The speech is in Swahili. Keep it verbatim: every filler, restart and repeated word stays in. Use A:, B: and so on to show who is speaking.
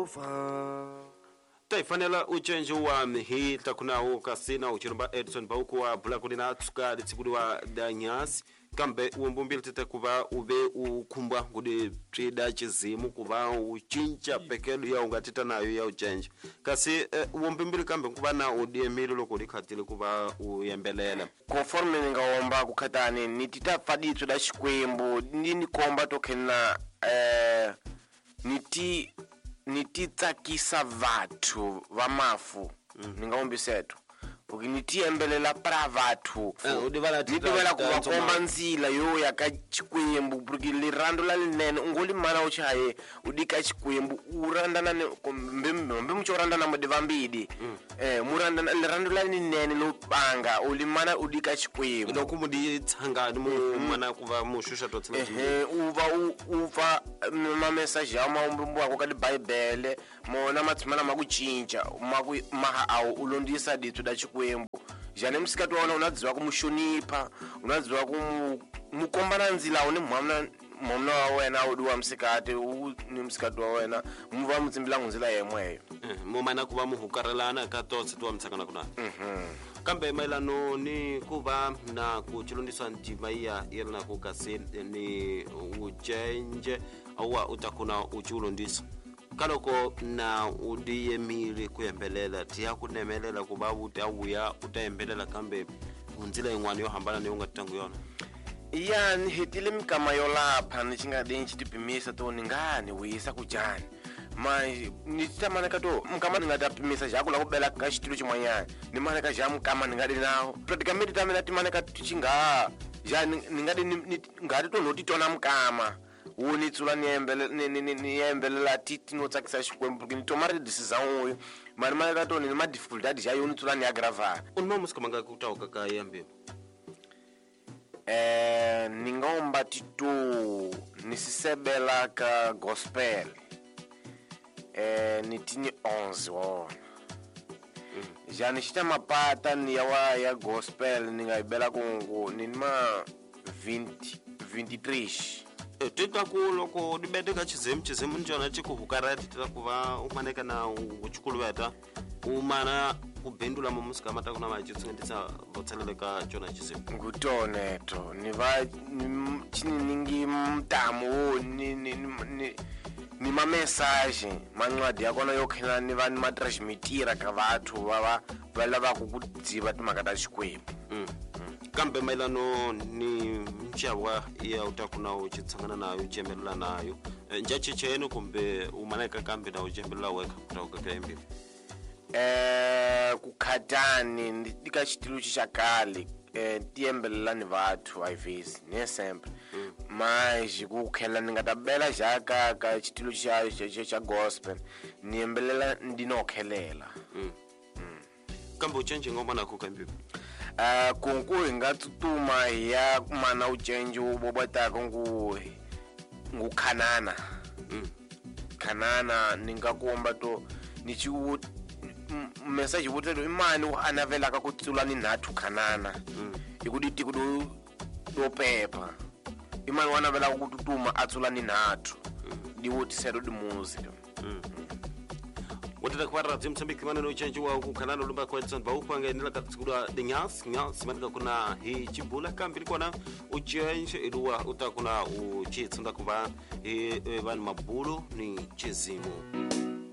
A: over.
B: taifanela uchenje wa mihi takunawo kasina uchirumba Edson Bauku wa Blackwood na tsuka litsikudi wa Danyas kambe umbumbili tete kuva ube ukumbwa ngudi trida chizimu kuva uchincha pekelu ya ungatita nayo ya uchenje kasi uh, umbumbili kambe kuva na udiemili lokudi khatili kuva uyembelela
A: conforme ningaomba kukhatani nitita faditso da xikwembu ndini komba tokhenna eh niti niti tsakisa vathu va mafu mm. ningaombiseto porque nitiembelela para vathu
B: uh, udivela
A: nidivela kuva komba nzila yo yaka chikwembu porque lirando la linene ungoli mana uchaye udika chikwembu urandana ne mbimbi muchorandana modivambidi mm. eh murandana lirando la linene lo banga ulimana udika chikwembu
B: lokumudi tsanga mu mana kuva mushusha totsina
A: eh uva uva ma message ya maumbu wako ka Bible mona matsimana makuchinja maku maha awu ulondisa dithu da chikwembu jane msikati waona unadziwa kumushonipa unadziwa kumukombana nzila une mwamna mwamna wa wena udi wa msikati ni msikati wa wena muva mutsimbila nzila yemweyo
B: eh momana kuva muhukarelana ka totse twa mtsakana kuna
A: mhm
B: kambe mailano ni kuva na kuchilondiswa ndima iya irina kukasi ni uchenje awa utakuna uchulondiswa kaloko na udiyemili kuyembelela tiya kunemelela kuba utawuya utayembelela kambe unzila ingwani yo hambana ni unga tangu yona
A: yani hitile mikama yolapha nichingadeni nchitipimisa to ningani wisa kujani manje nitamana kato mkama ningatapimisa jako la kubela ka xitilo chimanyana ni mana ka jamu kama ningadi nawo praticamente tamela timana ka tichinga ja ningadi ngadi to noti tona mkama woni tsula niembele ni niembelela titi no tsakisa xikwembu porque ni tomari decision oyo mani mana ka to ni ma difficulty ja yoni tsula ni aggrava
B: unma musikamanga kutauka ka yambe
A: eh ningomba tito nisisebela ka gospel eh nitini onze wona mm. jani xita mapata ni ya wa ya gospel ningaibela kungu ninima twenty twenty-three
B: e tita ku loko dibete ka chizemu chizemu njona chikuhukarati tita kuva umaneka na uchikuluweta umana kubendula mu musika mata kuna machitsingitsa votseleleka chona chizemu
A: ngutoneto ni va chini ningi mtamu ni ni ni ni ma message manqwadi yakona yokhela ni va ni ma transmitira ka vathu va va lava ku kudziva timhaka ta xikwembu
B: mm. kambe mailano ni mchawa ya utakuna uchitsangana nayo uchembelela nayo njache chenu kumbe umaneka kambe na uchembelela weka kutauka kaembi
A: eh kukhatani ndika xitilo xakale eh tiembelela ni vathu ivisi ne sempre manje kukhela ningatabela jaka ka xitilo xa xa gospel niembelela ndinokhelela
B: mm. mm. kambe uchenje ngoma nakho kambe
A: eh kunku ingatsutuma ya mana uchenje ubobata kungu ngukhanana
B: mm.
A: khanana ningakomba to nichi message wotelo imani anavela ka kutsula ni nathu khanana ikuditi kudo do pepa imani wanavela kututuma atsula ni nathu diwoti sero di music
B: wotela kwara timsambiki maneno uchenje wa kukhanana lumba kwa Edson Bauku angaenela katsikula Danyas nyas manika kuna hi chibula kambi kona uchenje iluwa utakuna uchitsunda kuva hi vani mabulu ni chizimu